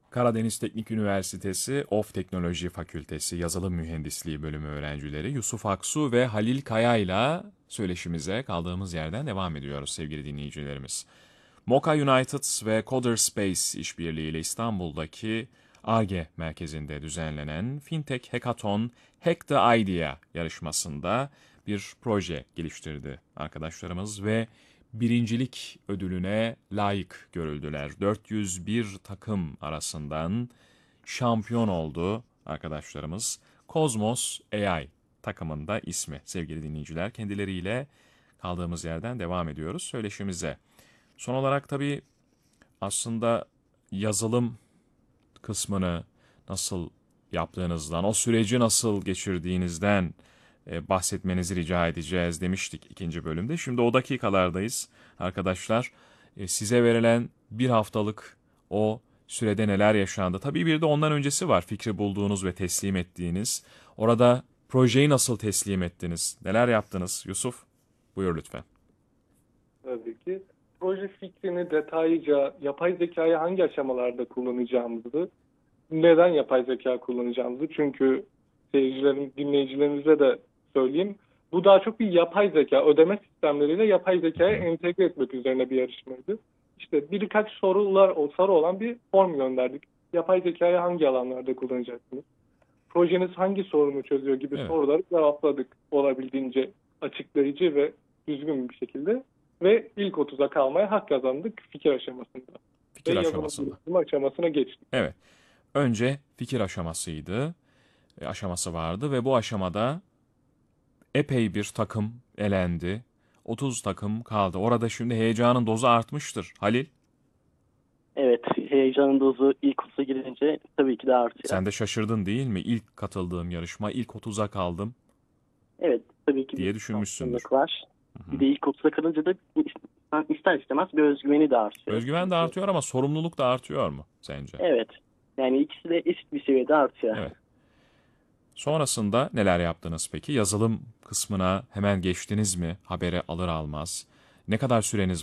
Karadeniz Teknik Üniversitesi Of Teknoloji Fakültesi Yazılım Mühendisliği bölümü öğrencileri Yusuf Aksu ve Halil Kaya ile söyleşimize kaldığımız yerden devam ediyoruz sevgili dinleyicilerimiz. Mocha United ve Coder Space işbirliğiyle İstanbul'daki Ar-Ge merkezinde düzenlenen Fintech Hackathon Hack the Idea yarışmasında bir proje geliştirdi arkadaşlarımız ve birincilik ödülüne layık görüldüler. 401 takım arasından şampiyon oldu arkadaşlarımız. Cosmos AI takımında ismi sevgili dinleyiciler. Kendileriyle kaldığımız yerden devam ediyoruz söyleşimize. Son olarak tabii aslında yazılım kısmını nasıl yaptığınızdan, o süreci nasıl geçirdiğinizden bahsetmenizi rica edeceğiz demiştik ikinci bölümde. Şimdi o dakikalardayız arkadaşlar. Size verilen bir haftalık o sürede neler yaşandı? Tabii bir de ondan öncesi var. Fikri bulduğunuz ve teslim ettiğiniz. Orada projeyi nasıl teslim ettiniz? Neler yaptınız? Yusuf, buyur lütfen. Tabii ki. Proje fikrini detaylıca yapay zekayı hangi aşamalarda kullanacağımızı, neden yapay zeka kullanacağımızı, çünkü dinleyicilerimize de söyleyeyim. Bu daha çok bir yapay zeka, ödeme sistemleriyle yapay zekaya entegre etmek üzerine bir yarışmaydı. İşte birkaç soru olan bir form gönderdik. Yapay zekayı hangi alanlarda kullanacaksınız? Projeniz hangi sorunu çözüyor gibi Evet. soruları cevapladık olabildiğince açıklayıcı ve düzgün bir şekilde. Ve ilk 30'a kalmaya hak kazandık fikir aşamasında. Fikir Ve yazılım aşamasında. geliştirme aşamasına geçtik. Evet. Önce fikir aşaması vardı ve bu aşamada epey bir takım elendi. 30 takım kaldı. Orada şimdi heyecanın dozu artmıştır. Halil, Evet, heyecanın dozu ilk 30'a girince tabii ki de artıyor. sen de şaşırdın değil mi? İlk katıldığım yarışma, ilk 30'a kaldım Evet, tabii ki diye bir düşünmüşsündür. şanslılık var. Bir de ilk 30'a kalınca da ister istemez bir özgüveni de artıyor. Özgüven de artıyor ama sorumluluk da artıyor mu sence? Evet, yani ikisi de eşit bir seviyede artıyor. Evet. Sonrasında neler yaptınız peki? Yazılım kısmına hemen geçtiniz mi? Haberi alır almaz. Ne kadar süreniz